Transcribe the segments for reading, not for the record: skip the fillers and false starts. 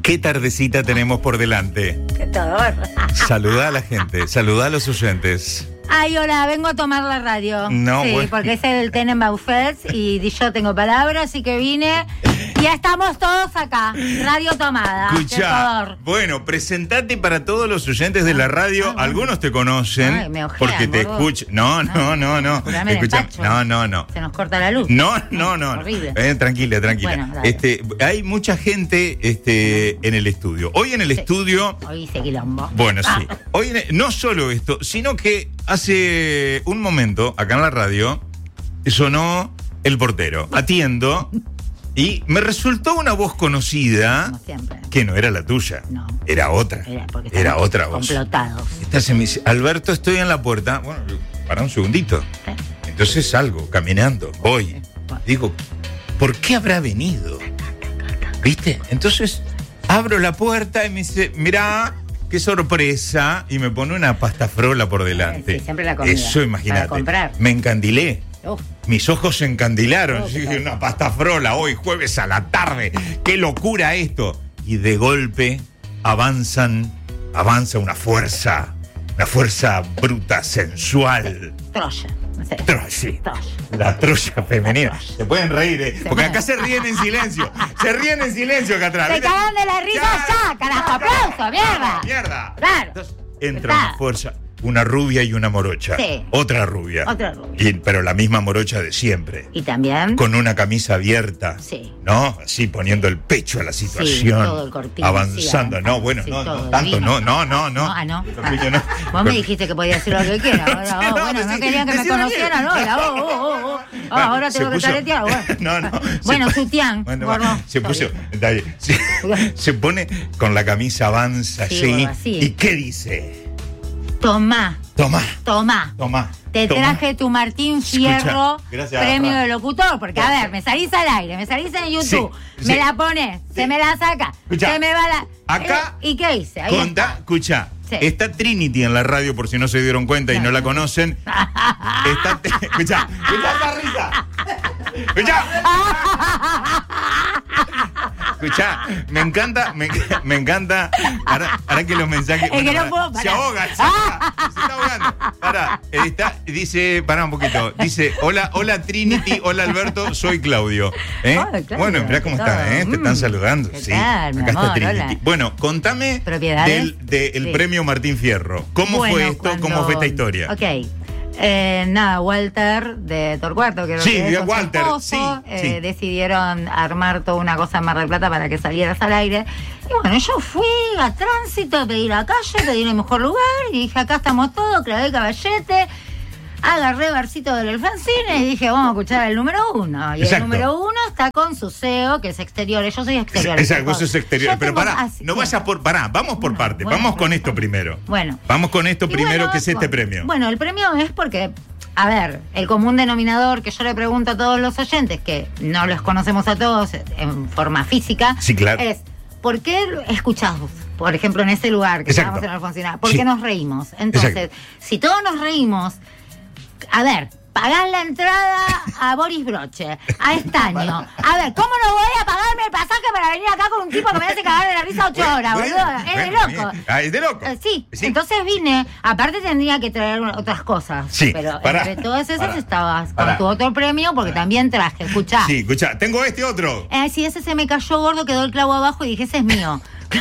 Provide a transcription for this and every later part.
¿Qué tardecita tenemos por delante? Qué todor. Saludá a la gente, saludá a los oyentes. Ay, hola, vengo a tomar la radio. No, sí, bueno. porque es el Tenenbaum-Fest y yo tengo palabras, así que vine. Y ya estamos todos acá. Radio tomada. Qué Escuchá, todor. bueno, presentate para todos los oyentes de la radio. bueno. Algunos te conocen. Ay, me ojean, porque te gordo. escuchan. No. Curame el Escuchá, empacho. no. Se nos corta la luz. No. Horrible. Tranquila. Bueno, dale. Hay mucha gente en el estudio. Hoy en el estudio. Hoy hice quilombo. Bueno, sí. Hoy no solo esto, sino que hace un momento, acá en la radio, sonó el portero. Atiendo y me resultó una voz conocida. Como siempre. Que no era la tuya. No. Era otra. Porque Era estamos otra voz. complotados. Me dice, Alberto, estoy en la puerta. Bueno, para un segundito. Sí. Entonces salgo, caminando, voy. Digo, ¿por qué habrá venido? ¿Viste? Entonces abro la puerta y me dice, mirá, qué sorpresa. Y me pone una pasta frola por delante. Sí, siempre la comida. Eso, imagínate. Para comprar. Me encandilé. Uf. Mis ojos se encandilaron. Oh, Yo dije, claro. una pasta frola hoy, jueves a la tarde. ¡Qué locura esto! Y de golpe avanza una fuerza bruta, sensual. Troya. No sé. Sí. Troya. La Troya femenina. Troya. Se pueden reír, ¿eh? Porque pueden. acá se ríen en silencio. Se ríen en silencio acá atrás. Se ¿Viste? cagan de la risa ya, carajo. ¡Aplauso, mierda! ¡Mierda! Claro. Entonces, entra Está. una fuerza. Una rubia y una morocha. Sí. Otra rubia. Otra rubia. Pero la misma morocha de siempre. Y también. Con una camisa abierta. Sí. ¿No? Así poniendo el pecho a la situación. todo el corpiño, avanzando. sí, No, bueno, sí, no todo tanto, divino. no. No. El corpiño no. Vos me dijiste que podía decir lo que quiera. Ahora, Sí, no, bueno, no decí- querían que me decilo conocieran, bien. ¿no? Ahora Se tengo que puso- caretear. Bueno, No. Bueno, Se- sutián, Bueno, gordo. se puso. Sorry. Dale, se pone con la camisa avanza Sí, así. gordo, así. ¿Y qué dice? Tomá. Tomá. Te traje tu Martín Fierro, Gracias, premio Rafa. de locutor, porque a ver, me salís al aire, me salís en YouTube, Sí, me sí. la pones, Sí. se me la saca, Escuchá, se me va la... acá- ¿Y qué hice? Ahí está. Escucha, Sí. está Trinity en la radio por si no se dieron cuenta y no la conocen. Escucha esa risa. Escucha, me encanta. Ahora que los mensajes. Es que no puedo se parar. ahoga, se está ahogando. Dice, pará un poquito. Dice, hola Trinity, hola Alberto, soy Claudio. Hola, Claudio, Bueno, mirá cómo ¿qué está, tal? te están saludando. ¿Qué Sí, tal, mi acá amor? está Trinity. Hola. Bueno, contame ¿Propiedades? del Sí. premio Martín Fierro. ¿Cómo Bueno, fue esto? ¿Cómo fue esta historia? Ok. Nada, Walter de Torcuato, que Sí, que es de con su Walter, esposo, sí. decidieron armar toda una cosa en Mar del Plata para que salieras al aire. Y bueno, yo fui a tránsito, pedí la calle, pedí el mejor lugar y dije, acá estamos todos, clavé caballete, agarré barcito del Alfonsine y dije, vamos a escuchar el número 1. Y Exacto. el número 1 está con su CEO, que es exteriores. Yo soy exteriores. Exacto, vos sos exterior. Yo Pero tengo- pará, no vayas por. Pará, vamos por parte. bueno, Vamos con bueno, esto primero. Bueno. Vamos con esto Y primero, bueno, que es este premio. Bueno, el premio es porque, a ver, el común denominador que yo le pregunto a todos los oyentes, que no los conocemos a todos en forma física, Sí, claro. es ¿por qué escuchás, por ejemplo, en ese lugar que Exacto. estábamos en Alfonsina? ¿Por Sí. qué nos reímos? Entonces, Exacto. si todos nos reímos, a ver, pagás la entrada a Boris Broche, a Estaño. A ver, ¿cómo no voy a pagarme el pasaje para venir acá con un tipo que me hace cagar de la risa 8 horas, Bueno, boludo? Es de bueno, loco. bien. Es de loco. Sí, entonces vine, aparte tendría que traer otras cosas. Sí, pero pará, entre todas esas pará, estabas con pará. tu otro premio, porque también traje, escuchá. Sí, escucha, tengo este otro. Si ese se me cayó gordo, quedó el clavo abajo y dije, ese es mío.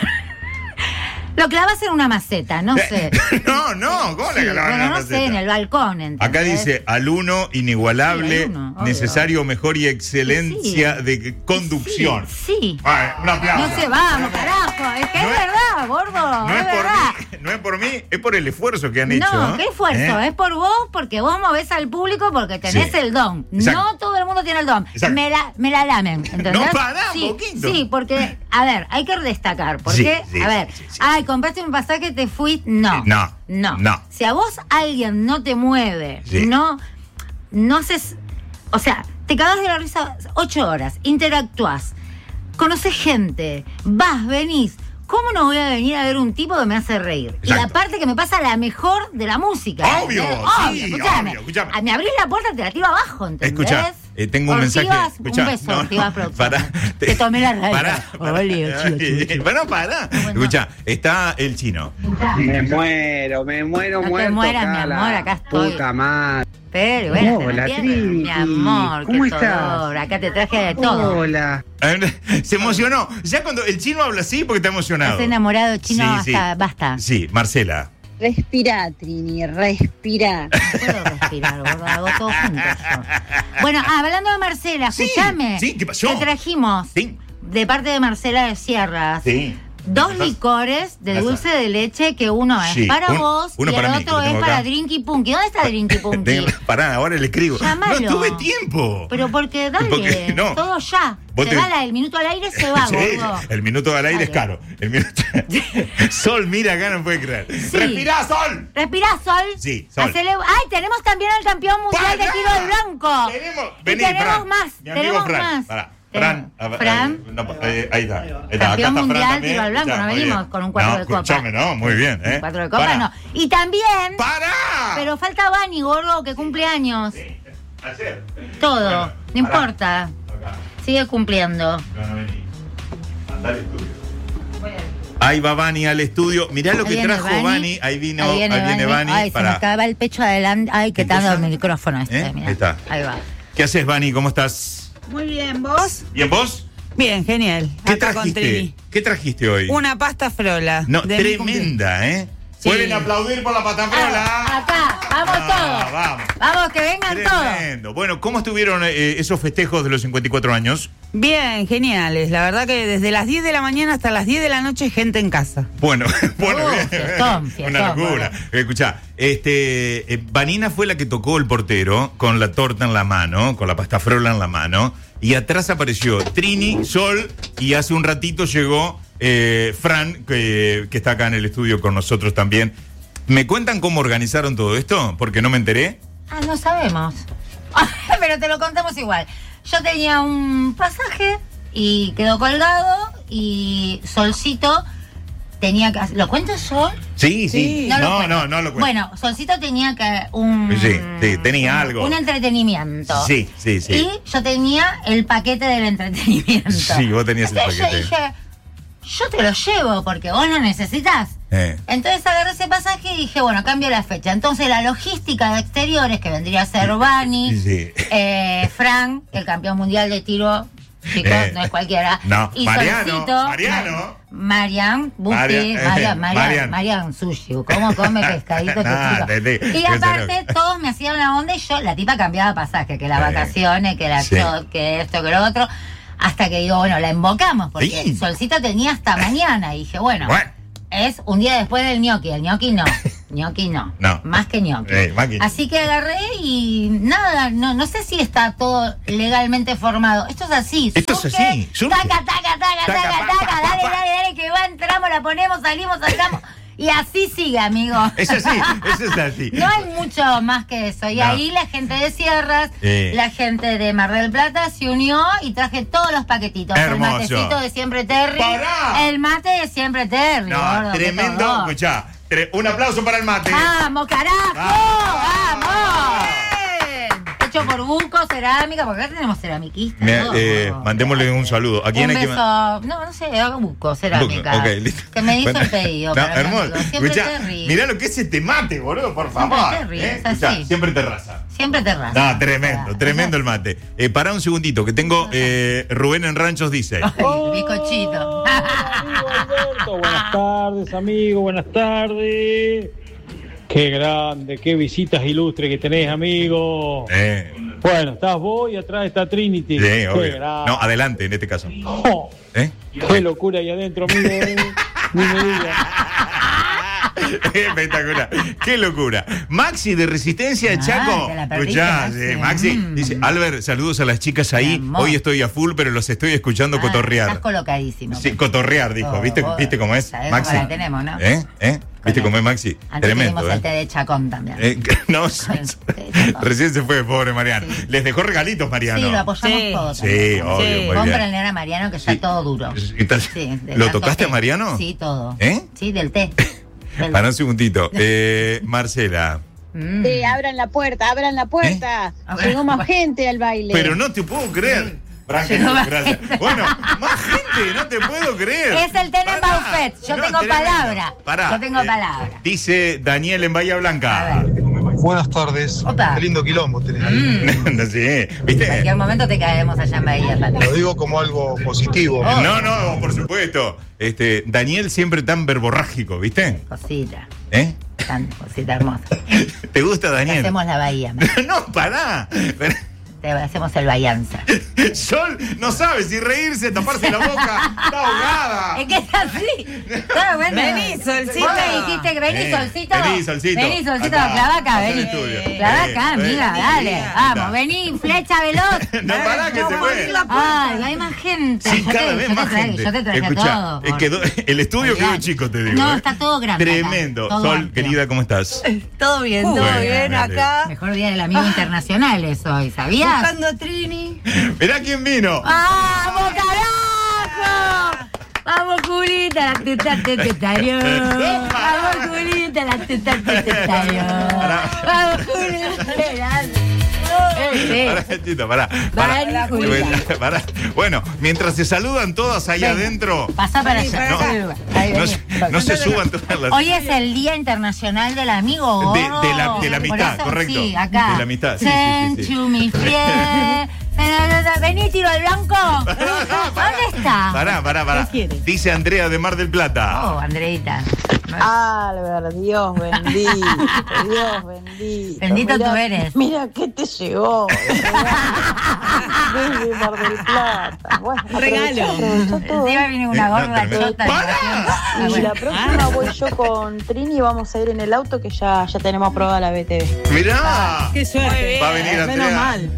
Lo clavas en una maceta, no sé. No, ¿cómo Sí, la calaban en bueno, la no maceta? sé, en el balcón. ¿entendés? Acá dice, alumno inigualable, Sí, alumno, obvio. necesario, mejor y excelencia Sí. de conducción. Sí. Ay, un aplauso. No se vamos, carajo. Es que No es es- verdad, gordo. No es es por verdad. mí, no es por mí, es por el esfuerzo que han hecho. No, qué esfuerzo, ¿Eh? es por vos, porque vos movés al público porque tenés Sí. el don. Exacto. No todo el mundo tiene el don. Exacto. Me la lamen, ¿entendés? No, pará, sí, poquito. sí, porque, a ver, hay que destacar. Porque, Sí, sí, a ver, sí, sí. ay, compraste un pasaje, te fui. No. No. Si a vos alguien no te mueve, Sí. no haces. O sea, te cagás de la risa 8 horas, interactuás, conoces gente, vas, venís. ¿Cómo no voy a venir a ver un tipo que me hace reír? Exacto. Y aparte que me pasa la mejor de la música. Obvio, ¿entendés? sí, escuchame. obvio, escuchame. Me abrís la puerta, te la tiro abajo, ¿entendés? tengo un mensaje. Escuchá, un beso, Ortivas Producciones. Te tomé la radio. Bueno, pará. Escuchá, está el chino. Me muero, No muerto. te mueras, mi amor, acá estoy. Puta madre. Pero bueno, Hola, ¿te entiendes? Trinity. Mi amor, ¿Cómo qué estás? todo. Acá te traje de todo. Hola. Se emocionó. Ya cuando el chino habla así, porque está emocionado. Estás enamorado, chino, Sí, basta. Sí, Marcela. Respirá, Trini, respirá. No puedo respirar, gordo, hago todo junto yo. Bueno, hablando de Marcela, Sí, escúchame. sí, ¿qué pasó? Te trajimos, Sí. de parte de Marcela de Sierras, Sí. 2 licores de dulce de leche, que uno es Sí, para vos uno y para el mí, que otro lo es tengo para acá. Drinky Punky. ¿Dónde está Drinky Punky? Pará, ahora le escribo. Llámalo. No tuve tiempo. Pero porque, dale, Porque, no. todo ya. Vos Se te- va el minuto al aire, se va, Sí, gordo. el minuto al aire es Dale. caro. El minuto... Sol, mira acá, no puede creer. Sí. ¡Respirá, Sol! ¿Respirás, Sol? Sí, Sol. ¡Ay, tenemos también al campeón mundial de ¡Pará! tiro al blanco! Vení, tenemos Fran. más, Mi amigo tenemos Fran. más. Pará. Tenemos- Fran. Ahí está. Campeón Acá está mundial, Fran también. tiro al blanco, Ya, no muy venimos bien. con un 4 de copa. Escuchame, no, muy bien, ¿eh? 4 de copa, Pará. no. Y también, ¡Pará! pero falta Bani, gordo, que cumple años. Ayer. Todo, Bueno, no pará. importa. Acá. Sigue cumpliendo. No, vení. Andá al estudio. Ahí va Bani al estudio. Mirá lo Ahí que viene trajo Bani. Ahí viene Bani. Ay, se me acaba el pecho adelante. Ay, qué ¿Qué tanto cosa? el micrófono este, ¿Eh? mirá. Ahí está. Ahí va. ¿Qué haces, Bani? ¿Cómo estás? Muy bien, ¿vos? ¿Bien vos? Bien, genial. ¿Qué Acá con trajiste? Trini. ¿Qué trajiste hoy? Una pasta frola. No, de mi tremenda, ¿eh? Sí. Pueden aplaudir por la patafrola. Acá, vamos todos. Vamos. Vamos, que vengan todos. Tremendo. Bueno, ¿cómo estuvieron esos festejos de los 54 años? Bien, geniales. La verdad que desde las 10 de la mañana hasta las 10 de la noche gente en casa. Bueno, bien. Fiestón, Una locura. Escuchá, Vanina fue la que tocó el portero con la torta en la mano, con la pasta frola en la mano, y atrás apareció Trini, Sol, y hace un ratito llegó Fran, que está acá en el estudio con nosotros también. ¿Me cuentan cómo organizaron todo esto? Porque no me enteré. Ah, no sabemos. Pero te lo contamos igual. Yo tenía un pasaje y quedó colgado y Solcito tenía que... ¿Lo cuento yo? Sí. Sí. No lo No cuento. lo cuento. Bueno, Solcito tenía que Sí, tenía algo. Un entretenimiento. Sí. Y yo tenía el paquete del entretenimiento. Sí, vos tenías el Entonces paquete. yo dije, yo te lo llevo porque vos lo necesitas. Entonces agarré ese pasaje y dije, bueno, cambio la fecha. Entonces la logística de exteriores, que vendría a ser Bani, Sí. Frank, el campeón mundial de tiro, chicos, no es cualquiera. No, y Mariano, Solcito, Mariano. Marian, Busti, Marian Sushi, ¿cómo come pescadito Nah, este chico? Y aparte todos me hacían la onda y yo, la tipa cambiaba pasaje, que las vacaciones, que la Sí. shot, que esto, que lo otro. Hasta que digo, bueno, la invocamos, porque Sí. Solcito tenía hasta mañana. Y dije, bueno, es un día después del gnocchi. El gnocchi no. Gnocchi no. No. Más que gnocchi. Más que- Así que agarré y nada, no sé si está todo legalmente formado. Esto es así. Esto es surge, así, surge. Taca, taca, taca, Taca, taca, pa, taca. pa, Dale, pa. dale, que va, entramos, la ponemos, salimos, saltamos. Y así sigue, amigo. Eso es así. No hay mucho más que eso. Y No. ahí la gente de Sierras, la gente de Mar del Plata se unió y traje todos los paquetitos. Hermoso. El matecito de Siempre Terry. ¡Pará! El mate de Siempre Terry. No, gordo, qué tremendo. horror. Escuchá, un aplauso para el mate. ¡Vamos, carajo! Vamos. ¡Vamos! Hecho por buco, cerámica, porque acá tenemos ceramiquistas. ¿no? Mandémosle un saludo. ¿A quién un hay que beso, no sé, buco, cerámica. Ok, listo. Que me hizo Bueno, el pedido. no, para mi hermoso. amigo. Siempre Escuchá, Terry. mirá lo que es este mate, boludo, por Siempre favor. Terry, es Escuchá, así. siempre terraza. Siempre terraza. No, tremendo el mate. Pará un segundito, que tengo Rubén en Ranchos dice. Ay, bizcochito. Amigo Alberto, buenas tardes, amigo, buenas tardes. Qué grande, qué visitas ilustres que tenés, amigo. Bueno, estás vos y atrás está Trinity. Sí, Qué obvio. grande. No, adelante en este caso. Oh, qué locura ahí adentro, amigo. Ni me digas. Espectacular. Qué locura. Maxi de Resistencia Chaco. te la perdiste, Escuchá, Maxi. Maxi dice, Albert, saludos a las chicas ahí. Mi amor. Hoy estoy a full, pero los estoy escuchando Estás cotorrear. colocadísimo. Sí, cotorrear, dijo. Oh, ¿Viste, vos, ¿viste cómo es? sabés Maxi. cómo la tenemos, ¿no? ¿Viste cómo es Maxi? Antes Tremendo, tuvimos el té de Chacón también. No, Chacón. recién se fue, pobre Mariano. Sí. Les dejó regalitos, Mariano. Sí, lo apoyamos Sí. todo. Sí, también. obvio, muy bien. Cómprenle a Mariano que está Sí. todo duro. Entonces, Sí, de ¿lo tanto tocaste té. a Mariano? Sí, todo. ¿Eh? Sí, del té. Para un segundito. Marcela, Abran la puerta. Llegó más gente al baile. Pero no te puedo creer. Gracias. Bueno, más gente, no te puedo creer. Es el Tenenbaum-Fest. Yo tengo palabra. Yo tengo palabra. Dice Daniel en Bahía Blanca. A ver. Buenas tardes. Opa. Qué lindo quilombo tenés ahí. Sí, En ¿viste? cualquier momento te caeremos allá en Bahía, Pato. Lo digo como algo positivo. No, por supuesto. Daniel siempre tan verborrágico, ¿viste? Cosita. ¿Eh? Cosita hermosa. ¿Te gusta, Daniel? Hacemos la Bahía. No, pará. Te hacemos el Bahianza. Sol no sabe si reírse, taparse la boca. Está ahogada. Es que es así. Claro, bueno. Vení, Solcito. Vos me dijiste que vení, Solcito. Vení, Solcito. Vení, Solcito, Acá, clavá acá, acá en vení. el estudio. Clavá acá, amiga, dale. Vamos, Está. vení, flecha veloz. No, pará que se fue. Ay, hay más gente. Sí, cada vez más gente. Yo te traje Escuchá, todo. el estudio quedó chico, te digo. No, está todo grande. Tremendo. Acá, todo Sol, amplio. querida, ¿cómo estás? Todo bien, Bueno, dale. acá. Mejor día del amigo internacional es hoy, ¿sabías? Buscando a Trini. Mirá quién vino. ¡Vamos, carajo! ¡Vamos, Julita, la teta tetario! ¡Vamos, Julita, la teta tetario! ¡Vamos, Julita! Pará, Chito, pará. Dale, Julita. Pará. Bueno, mientras se saludan todas ahí Ven. adentro. Pasa para Vení, allá. para Ahí, ahí, No, vení. no se suban todas las. Hoy es el Día Internacional del Amigo Gordo. De la Por amistad, eso, correcto. Sí, acá. De la amistad, sí, Send sí, sí. to me friend. Vení, tiro al blanco. ¿Dónde está? Pará. ¿Qué quiere? Dice Andrea de Mar del Plata. Oh, Andreita. Albert, Dios bendito, Dios bendito. Bendito Mirá- tú eres. Mira qué te llegó. Desde Mar del Plata. Bueno, Regalo. aprovechá todo. Encima viene una gorda tremendo. chota. ¡Pará! Y la próxima voy yo con Trini y vamos a ir en el auto que ya tenemos aprobada la BTV. Mirá. Qué suerte. Va a venir Andrea. Menos mal.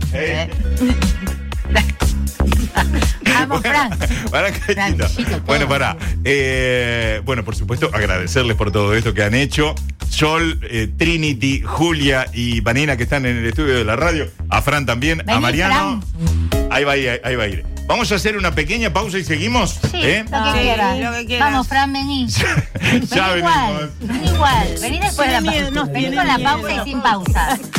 Vamos, Frank. Pará, cachito. Franchito, todo. Bueno, pará. Bueno, por supuesto, agradecerles por todo esto que han hecho. Sol, Trinity, Julia y Vanina, que están en el estudio de la radio. A Fran también, a Vení, Mariano. Fran. Ahí va a ir. Vamos a hacer una pequeña pausa y seguimos. Sí, lo que Sí, quieras. lo que quieras. Vamos, Fran, vení. Ya Vení igual. venimos. Vení igual. Vení después de la Tiene miedo, pausa. no, Vení tiene con la miedo. pausa y sin pausa.